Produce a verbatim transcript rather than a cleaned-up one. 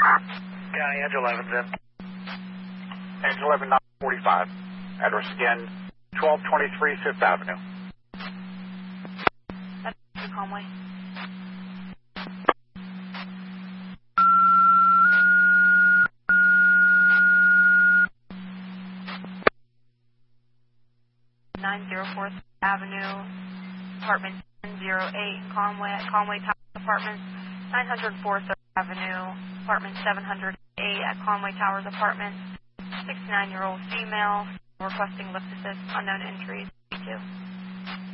County Edge eleven, Zip. Edge eleven, nine forty-five. Address again, twelve twenty-three Fifth Avenue. That's Conway. nine oh four Avenue, apartment ten oh eight, Conway, at Conway Towers Apartments, nine oh four Third Avenue, apartment seven oh eight at Conway Towers Apartments, sixty-nine-year-old female, requesting lift assist, unknown entries, two.